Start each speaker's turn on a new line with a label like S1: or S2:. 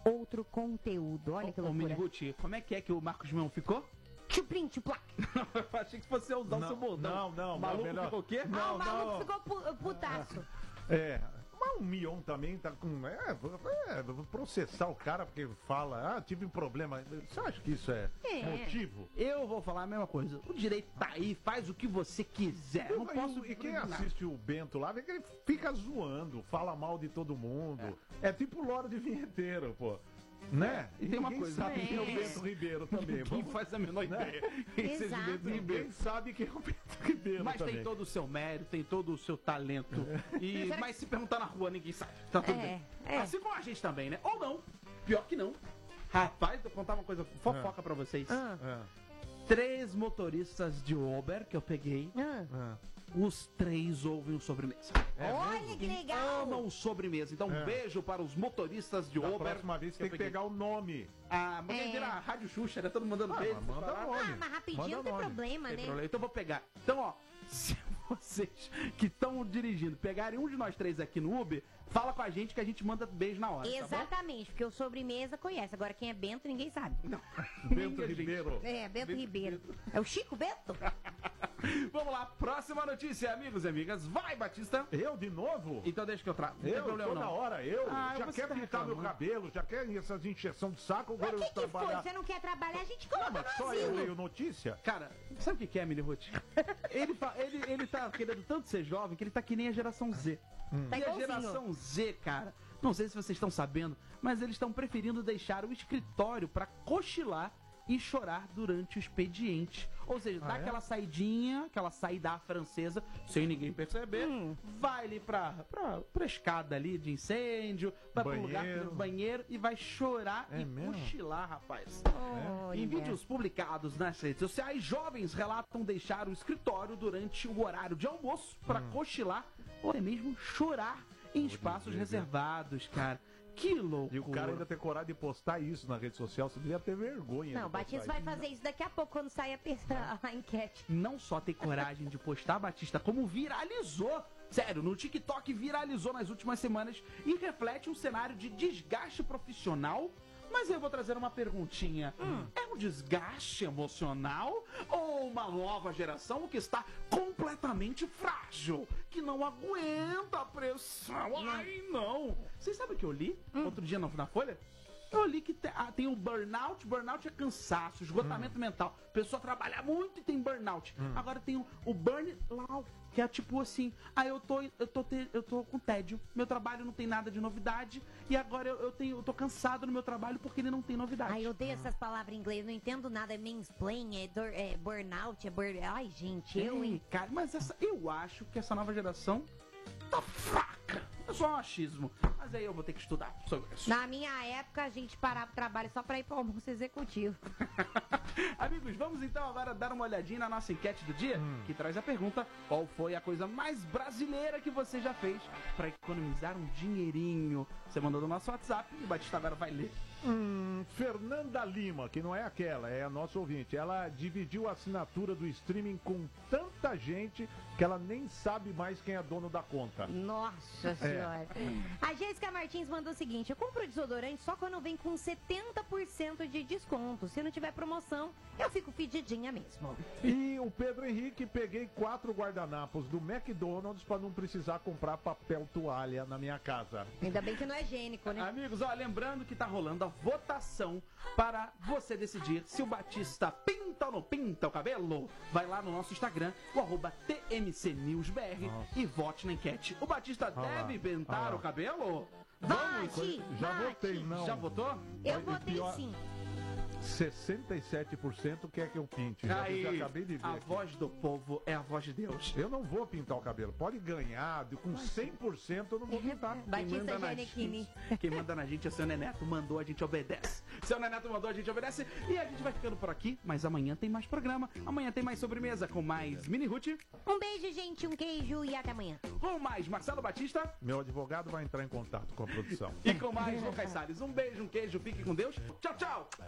S1: outro conteúdo. Olha que loucura.
S2: Minihuti, como é que o Marcos Mion ficou?
S1: Chuprim, chuplac.
S2: Eu achei que fosse usar o seu bordão.
S3: Não,
S2: o maluco ficou o quê?
S1: O maluco ficou putaço.
S3: Mas o Mion também tá com... vou processar o cara porque fala, tive um problema. Você acha que isso é motivo?
S2: Eu vou falar a mesma coisa. O direito tá aí, faz o que você quiser. Não posso...
S3: E quem assiste o Bento lá, vê que ele fica zoando, fala mal de todo mundo. É tipo Loro de Vinheteiro, pô. Né?
S2: E tem uma coisa,
S3: sabe quem é o Bento Ribeiro também.
S2: Quem faz a menor ideia?
S1: Exato.
S3: Ninguém sabe quem é o Bento Ribeiro.
S2: Mas
S3: também.
S2: tem todo o seu mérito, tem todo o seu talento. Mas se perguntar na rua, ninguém sabe. Tá tudo bem. Assim como a gente também, né? Ou não. Pior que não. Rapaz, vou contar uma coisa fofoca pra vocês. 3 motoristas de Uber que eu peguei. Os 3 ouvem o Sobremesa.
S1: Olha que legal.
S2: Amam o Sobremesa. Então, um beijo para os motoristas de
S3: Da
S2: Uber.
S3: próxima vez tem que pegar o nome.
S2: Mas quem vira a Rádio Xuxa, né? Todo mandando beijo.
S3: Manda nome.
S1: Mas rapidinho não tem problema, né?
S2: Então, eu vou pegar. Então, ó, se vocês que estão dirigindo pegarem um de nós 3 aqui no Uber, fala com a gente que a gente manda beijo na hora.
S1: Exatamente, porque o Sobremesa conhece. Agora quem é Bento, ninguém sabe.
S2: Não.
S3: Bento Ribeiro.
S1: Bento Ribeiro. É o Chico Bento?
S2: Vamos lá, próxima notícia, amigos e amigas. Vai, Batista.
S3: Eu de novo?
S2: Então deixa que eu trago. Não tem problema,
S3: toda
S2: não.
S3: hora, já quer pintar meu cabelo, já quer essas injeção de saco, agora
S1: Mas
S3: eu
S1: que foi?
S3: trabalhar.
S1: Você não quer trabalhar? A gente coloca
S3: Mas
S1: no
S3: só eu
S1: asilo.
S3: leio notícia?
S2: Cara, sabe o que é, Mini Ruth? Ele tá querendo tanto ser jovem que ele tá que nem a geração Z.
S1: Tá
S2: E a
S1: igualzinho.
S2: geração Z, cara, não sei se vocês estão sabendo, mas eles estão preferindo deixar o escritório pra cochilar e chorar durante o expediente. Ou seja, dá aquela saidinha, aquela saída francesa, sem ninguém perceber, vai ali pra escada ali de incêndio, vai pro lugar do banheiro e vai chorar e cochilar, rapaz. Em vídeos publicados nas redes sociais, jovens relatam deixar o escritório durante o horário de almoço pra cochilar ou até mesmo chorar em espaços reservados, cara. Que loucura.
S3: E o cara ainda ter coragem de postar isso na rede social, você devia ter vergonha.
S1: Não, o Batista vai fazer isso daqui a pouco, quando sair a enquete.
S2: Não só ter coragem de postar, Batista, como viralizou. Sério, no TikTok viralizou nas últimas semanas e reflete um cenário de desgaste profissional. Mas eu vou trazer uma perguntinha. É um desgaste emocional ou uma nova geração que está completamente frágil, que não aguenta a pressão? Ai, não. Vocês sabem o que eu li outro dia na Folha? Eu li que tem o burnout. Burnout é cansaço, esgotamento mental. A pessoa trabalha muito e tem burnout. Agora tem o burnout, que é tipo assim, eu tô com tédio, meu trabalho não tem nada de novidade e agora eu tô cansado no meu trabalho porque ele não tem novidade.
S1: Ai, eu odeio essas palavras em inglês, não entendo nada, é mansplain, é burnout, ai, gente,
S2: Cara, mas eu acho que essa nova geração tá fraca. É só um achismo. Mas aí eu vou ter que estudar sobre isso.
S1: Na minha época, a gente parava o trabalho só pra ir pro almoço executivo.
S2: Amigos, vamos então agora dar uma olhadinha na nossa enquete do dia, que traz a pergunta: qual foi a coisa mais brasileira que você já fez pra economizar um dinheirinho? Você mandou no nosso WhatsApp e o Batista agora vai ler.
S3: Fernanda Lima, que não é aquela, é a nossa ouvinte. Ela dividiu a assinatura do streaming com tanta gente que ela nem sabe mais quem é dono da conta.
S1: Nossa senhora. A Jéssica Martins mandou o seguinte: eu compro desodorante só quando vem com 70% de desconto. Se não tiver promoção, eu fico fedidinha mesmo.
S3: E o Pedro Henrique, peguei 4 guardanapos do McDonald's para não precisar comprar papel toalha na minha casa.
S1: Ainda bem que não é higiênico, né?
S2: Amigos, ó, lembrando que tá rolando a votação para você decidir se o Batista pinta ou não pinta o cabelo. Vai lá no nosso Instagram, o @TMCNewsBR, e vote na enquete. O Batista deve pintar o cabelo?
S1: Vote!
S3: Já votei, não.
S2: Já votou?
S1: Eu votei sim.
S3: 67% quer que eu pinte. Já acabei de ver.
S2: A
S3: aqui.
S2: voz do povo é a voz de Deus.
S3: Eu não vou pintar o cabelo. Pode ganhar, com 100% eu não vou pintar.
S1: Batista Giannichini.
S2: Quem manda na gente é seu Neneto, mandou, a gente obedece. Seu Neneto mandou, a gente obedece. E a gente vai ficando por aqui, mas amanhã tem mais programa. Amanhã tem mais sobremesa com mais Mini Ruth.
S1: Um beijo, gente, um queijo e até amanhã.
S2: Com mais Marcelo Batista.
S3: Meu advogado vai entrar em contato com a produção.
S2: E com mais Lucas Salles. Um beijo, um queijo, fique com Deus. Tchau, tchau.